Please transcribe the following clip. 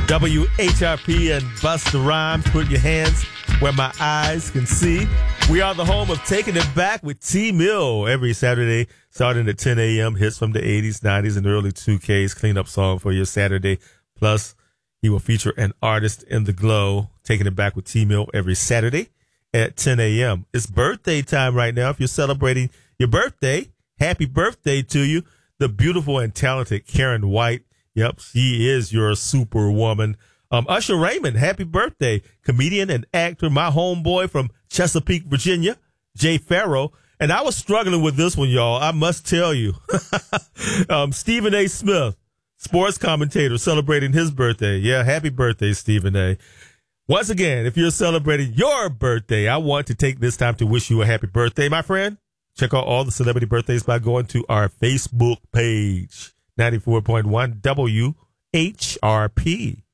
WHRP and Busta Rhymes, put your hands where my eyes can see. We are the home of Taking It Back with T-Mill every Saturday starting at 10 a.m. Hits from the 80s, 90s, and early 2Ks. Clean-up song for your Saturday. Plus, he will feature an artist in the glow. Taking It Back with T-Mill every Saturday at 10 a.m. It's birthday time right now. If you're celebrating your birthday, happy birthday to you. The beautiful and talented Karen White. Yep, she is your superwoman. Usher Raymond, happy birthday. Comedian and actor, my homeboy from Chesapeake, Virginia, Jay Farrow. And I was struggling with this one, y'all. I must tell you. Stephen A. Smith, sports commentator, celebrating his birthday. Yeah, happy birthday, Stephen A. Once again, if you're celebrating your birthday, I want to take this time to wish you a happy birthday, my friend. Check out all the celebrity birthdays by going to our Facebook page, 94.1 WHRP.